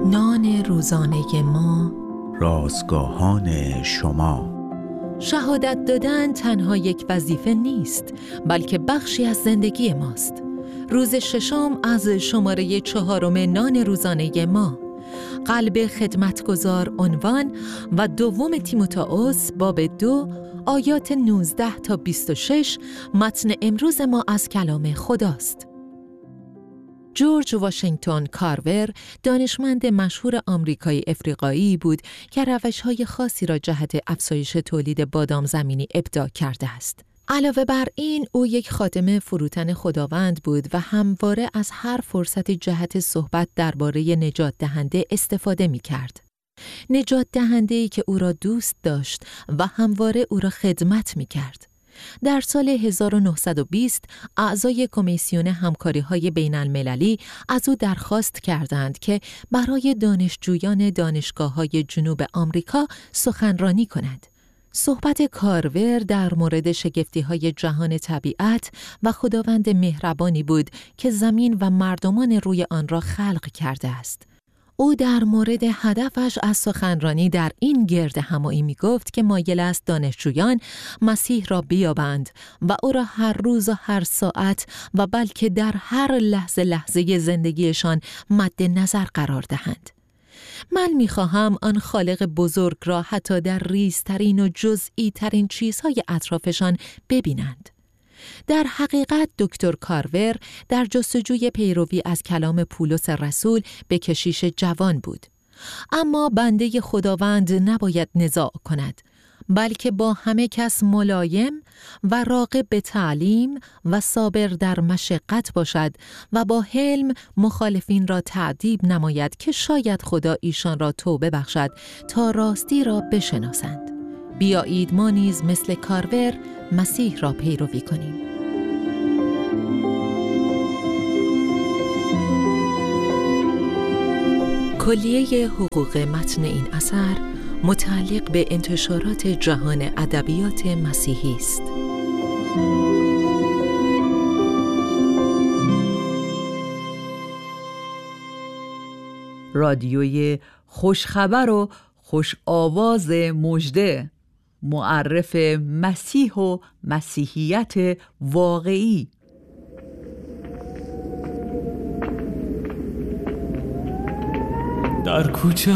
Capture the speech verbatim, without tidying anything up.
نان روزانه ما، رازگاهان شما. شهادت دادن تنها یک وظیفه نیست، بلکه بخشی از زندگی ماست. روز ششم از شماره چهارم نان روزانه ما، قلب خدمتگزار عنوان و دوم تیموتائوس باب دو آیات نوزده تا بیست و شش متن امروز ما از کلام خداست. جورج واشنگتن کارور دانشمند مشهور آمریکایی افریقایی بود که روش‌های خاصی را جهت افزایش تولید بادام زمینی ابداع کرده است. علاوه بر این، او یک خادم فروتن خداوند بود و همواره از هر فرصتی جهت صحبت درباره نجات دهنده استفاده می کرد. نجات دهنده‌ای که او را دوست داشت و همواره او را خدمت می کرد. در سال هزار و نهصد و بیست اعضای کمیسیون همکاری‌های بین‌المللی از او درخواست کردند که برای دانشجویان دانشگاه‌های جنوب آمریکا سخنرانی کند. صحبت کارور در مورد شگفتی‌های جهان طبیعت و خداوند مهربانی بود که زمین و مردمان روی آن را خلق کرده است. او در مورد هدفش از سخنرانی در این گرد همایی می گفت که مایل است دانشجویان مسیح را بیابند و او را هر روز و هر ساعت و بلکه در هر لحظه لحظه زندگیشان مد نظر قرار دهند. من می خواهم آن خالق بزرگ را حتی در ریزترین و جزئی ترین چیزهای اطرافشان ببینند. در حقیقت دکتر کارور در جستجوی پیروی از کلام پولس رسول به کشیش جوان بود. اما بنده خداوند نباید نزاع کند، بلکه با همه کس ملایم و راغب به تعلیم و صابر در مشقت باشد و با حلم مخالفین را تأدیب نماید که شاید خدا ایشان را توبه بخشد تا راستی را بشناسند. بیایید ما نیز مثل کارور مسیح را پیروی کنیم. کلیه حقوق متن این اثر متعلق به انتشارات جهان ادبیات مسیحی است. رادیوی خوشخبر و خوش آواز مژده، معرف مسیح و مسیحیت واقعی. در کوچه